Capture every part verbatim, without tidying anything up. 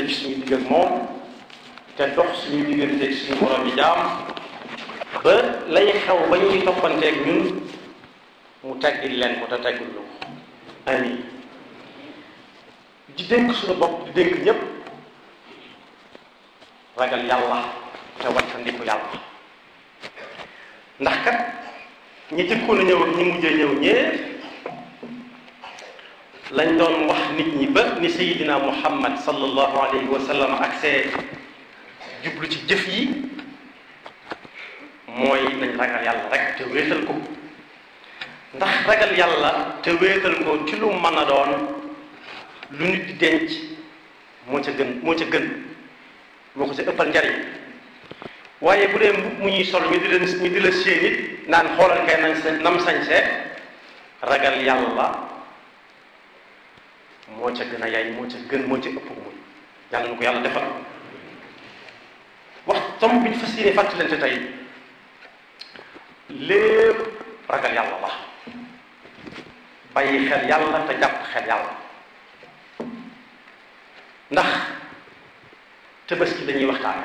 ci suñu digg ak moom te dox suñu diggante suñu borom yi jaam ba lay xew ba ñuy toppanteeg ñun mu teggil leen ko te teggul lu ko amiin di dénk suñu bopp di dénk ñépp ragal yàlla te wattandiku yàlla ndax kat ñi jëkkoon a ñëw ñi mujjee ñëw ñee lañ doon wax nit ñi ba ni Seydina Muhammad sallallahu alayhi wa sallam ak see jublu ci jëf yi mooy nañ ragal yàlla rek te wéetal ko ndax ragal yàlla te wéetal ko ci lu mën a doon lu nit di denc moo ca gën moo ca gën moo ko ca ëppal njariñ waaye bu dee mbub mu ñuy sol ñu di la ñu di la séen it naan xoolal kay nañ sa nam sañsee ragal yàlla moo ca gën a yaay moo ca gën moo ca ëpp muy yàlla na ko yàlla defal wax tomb bi ñu fas yéene fàttalante tey lépp ragal yàlla la bàyyi xel yàlla te jàpp xel yàlla ndax Tabaski dañuy waxtaane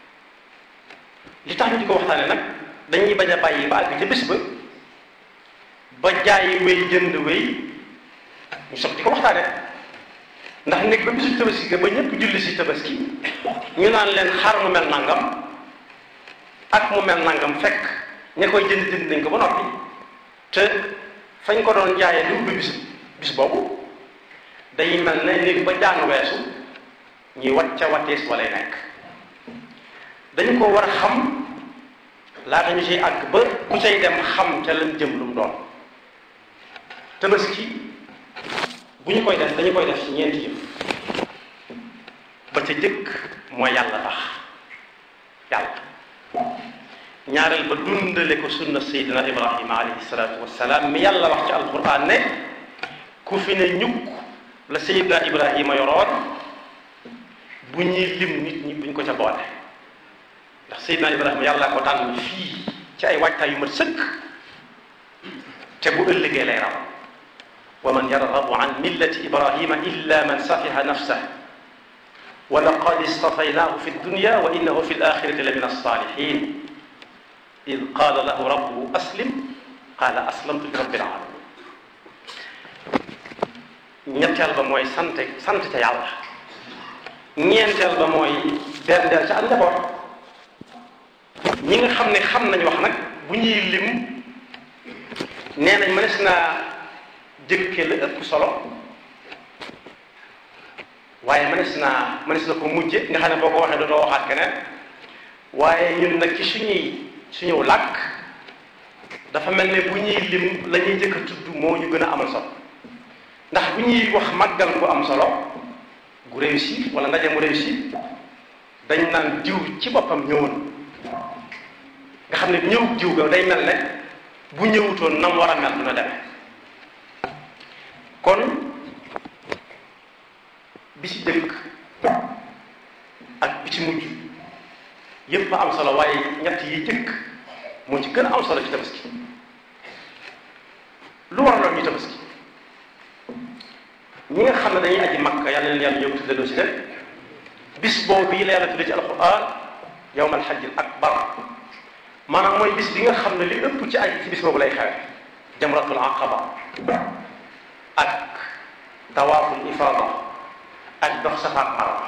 li tax ñu di ko waxtaane nag dañuy bañ a bàyyi ba àgg ca bés ba ba jaay wéy jënd wéy ñu soog di ko waxtaane ndax nekk ba bisu Tabaski ga ba ñëpp julli si Tabaski ñu naan leen xar mu mel nangam ak mu mel nangam fekk ña koy jënd jënd nañ ko ba noppi te fañ ko doon jaayee lu ubbi bis bis boobu day mel ne néeg ba jaan weesu ñuy wat ca watees walay nekk dañu ko war a xam laata ñu ciy àgg ba ku cay dem xam ca lañ jëm lu mu doon Tabaski bu ñu koy def dañu koy def ci ñeenti yëf ba ca jëkk mooy yàlla tax yàlla ñaareel ba dundale ko sunna Seydina Ibrahima alayhi salaatu wassalaam mi yàlla wax ci alquran ne ku fi ne ñukk la Seydina Ibrahima yoroon bu ñuy lim nit ñi buñ ko ca boole ndax Seydina Ibrahima yàlla ko tànn fii ci ay waajtaay yu mat sëkk te bu ëllëgee lay raw wa man yarghabu an millati Ibrahima illa man safiha nafsahu wa laqad istafaynaahu fi dunya wa innahu fi al-axirati la min as-saalihin id qaala lahu rabbuhu aslim qaala aslamtu li rabbil alamin ñetteel ba mooy sant sant ca yàlla ñeenteel ba mooy berndeel ca ak njaboot ñi nga xam ne xam nañ wax nag bu ñuy lim nee nañ mënees naa jëkke la ëpp solo waaye mënees naa mënees na ko mujje nga xam ne boo ko waxee dootoo waxaat keneen waaye ñun nag ci suñuy suñu làkk dafa mel ne bu ñuy lim la ñuy jëkk a tudd moo ñu gën a amal solo ndax bu ñuy wax màggal bu am solo gu réussi wala ndaje mu réussi dañ naan diw ci boppam ñëwoon nga xam ne ñëw diw ga day mel ne bu ñëwutoon nam war a mel dina demee kon bi ci jëkk ak bi ci mujj yépp am solo waaye ñett yi jëkk moo ci gën a am solo ci Tabaski lu waraloon ñu Tabaski ñi nga xam ne dañuy aji Makka yàlla leen yàlla yóbbu tuddee doo si leen bis boobu bii la yàlla tuddee ci alquran yawmal hajjil akbar maanaam mooy bis bi nga xam ne li ëpp ci aji ci bis boobu lay xewe jamratul aqaba ak tawaaful ifada ak dox Safa ak Marwa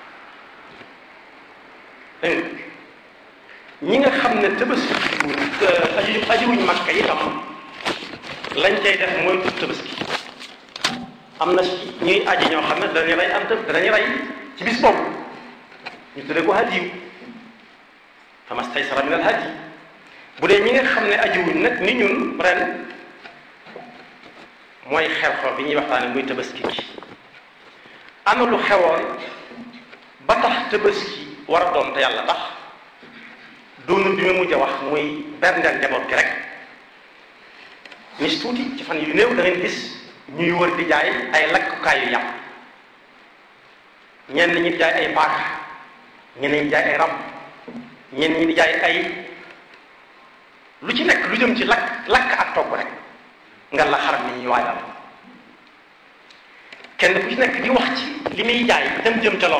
dégg ñi nga xam ne Tabaski aji ajiwuñ Makka itam lañ cay def mooy tudd Tabaski am na ci ñuy aji ñoo xam ne danañu rey am tëb danañu rey ci bis boobu ñu tuddee ko hadiyu famastaysara min al hadi bu dee ñi nga xam ne ajiwuñ nag ni ñun ren mooy xew-xew bi ñuy waxtaane muy Tabaski gi ana lu xewoon ba tax Tabaski war a doon te yàlla tax doonu bi ma mujj a wax muy berndeel njaboot gi rek nis tuuti ci fan yu néew da ngeen gis ñuy wër di jaay ay lakkukaay yu yàpp ñenn ñi di jaay ay paaka ñeneen ñi di jaay ay rab ñenn ñi di jaay ay lu ci nekk lu jëm ci lakk lakk ak togg rek nga la xaram ni ñuy waajal kenn ku ci nekk di wax ci li muy jaay dem jëm ca lool